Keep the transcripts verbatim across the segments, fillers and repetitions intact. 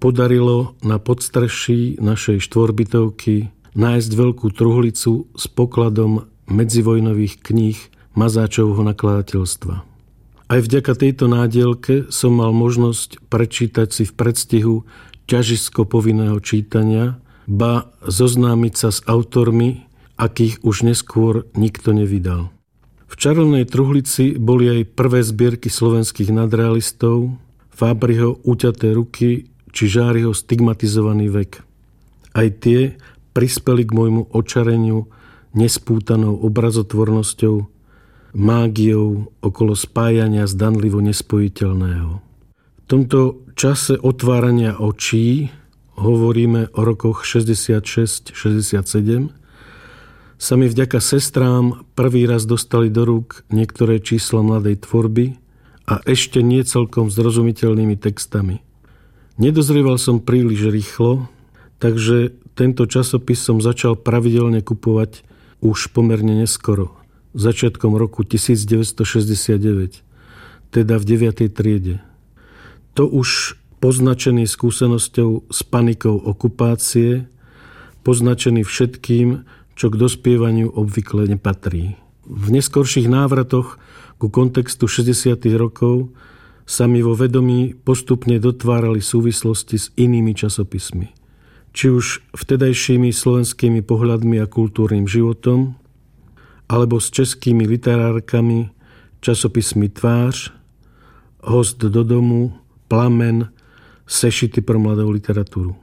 podarilo na podstreší našej štvorbytovky nájsť veľkú truhlicu s pokladom medzivojnových kníh Mazáčovho nakladateľstva. Aj vďaka tejto nádielke som mal možnosť prečítať si v predstihu ťažisko povinného čítania, ba zoznámiť sa s autormi, akých už neskôr nikto nevydal. V čarovnej truhlici boli aj prvé zbierky slovenských nadrealistov, Fábriho Uťaté ruky či Žáriho Stigmatizovaný vek. Aj tie prispeli k môjmu očareniu nespútanou obrazotvornosťou, mágiou okolo spájania zdanlivo nespojiteľného. V tomto čase otvárania očí, hovoríme o rokoch šesťdesiatšesť šesťdesiatsedem, sa mi vďaka sestrám prvý raz dostali do rúk niektoré čísla mladej tvorby a ešte nie celkom zrozumiteľnými textami. Nedozrieval som príliš rýchlo, takže tento časopis som začal pravidelne kupovať už pomerne neskoro, začiatkom roku devätnásťstošesťdesiatdeväť, teda v deviatej triede. To už poznačený skúsenosťou s panikou okupácie, poznačený všetkým, čo k dospievaniu obvykle nepatrí. V neskorších návratoch ku kontextu šesťdesiatych rokov sa mi vo vedomí postupne dotvárali súvislosti s inými časopismi. Či už vtedajšími slovenskými pohľadmi a kultúrnym životom, alebo s českými literárkami, časopismi Tvář, Host do domu, Plamen, Sešity pro mladou literatúru.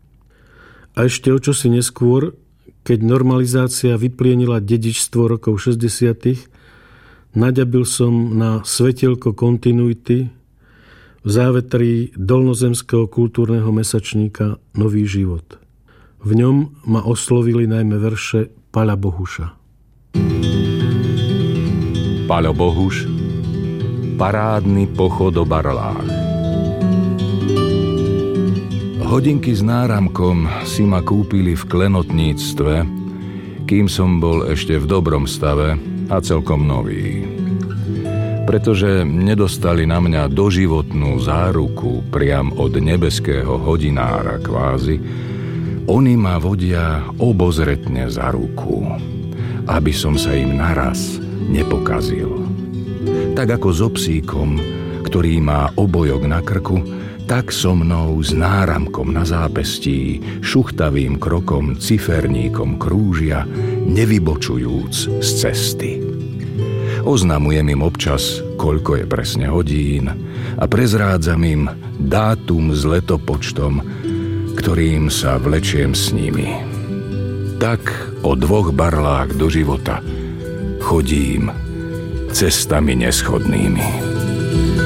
A ešte o čosi neskôr, keď normalizácia vyplienila dedičstvo rokov šesťdesiatych, naďabil som na svetielko kontinuity v závetrí dolnozemského kultúrneho mesačníka Nový život. V ňom ma oslovili najmä verše Paľa Bohuša. Paľo Bohuš, parádny pochod o barlách. Hodinky s náramkom si ma kúpili v klenotníctve, kým som bol ešte v dobrom stave a celkom nový. Pretože nedostali na mňa doživotnú záruku priam od nebeského hodinára kvázi, oni ma vodia obozretne za ruku, aby som sa im naraz nepokazil. Tak ako so psíkom, ktorý má obojok na krku, tak so mnou s náramkom na zápestí, šuchtavým krokom ciferníkom krúžia, nevybočujúc z cesty. Oznamujem im občas, koľko je presne hodín a prezrádzam im dátum s letopočtom, ktorým sa vlečiem s nimi. Tak o dvoch barlách do života chodím cestami neschodnými.